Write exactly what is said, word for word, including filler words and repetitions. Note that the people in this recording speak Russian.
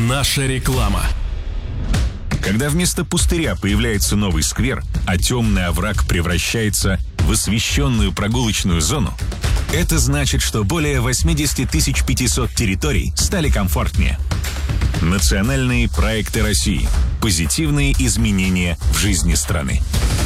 Наша реклама. Когда вместо пустыря появляется новый сквер, а темный овраг превращается в освещенную прогулочную зону, это значит, что более восемьдесят тысяч пятьсот территорий стали комфортнее. Национальные проекты России. Позитивные изменения в жизни страны.